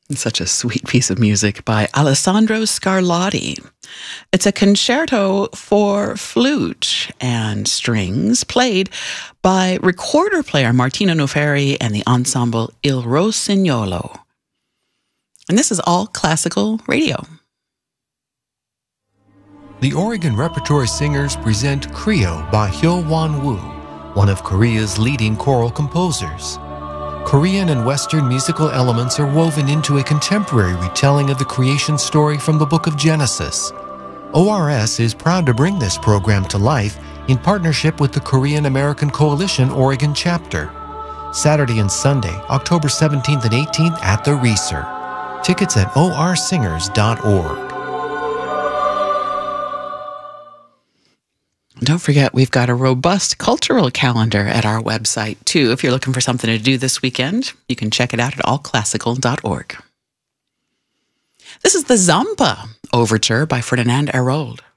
Such a sweet piece of music by Alessandro Scarlatti. It's a concerto for flute and strings played by recorder player Martino Noferi and the ensemble Il Rossignolo. And this is all classical radio. The Oregon Repertory Singers present Creo by Hyo-Won Woo, one of Korea's leading choral composers. Korean and Western musical elements are woven into a contemporary retelling of the creation story from the Book of Genesis. ORS is proud to bring this program to life in partnership with the Korean American Coalition Oregon chapter. Saturday and Sunday, October 17th and 18th at the Reser. Tickets at orsingers.org. Don't forget, we've got a robust cultural calendar at our website, too. If you're looking for something to do this weekend, you can check it out at allclassical.org. This is the Zampa Overture by Ferdinand Hérold.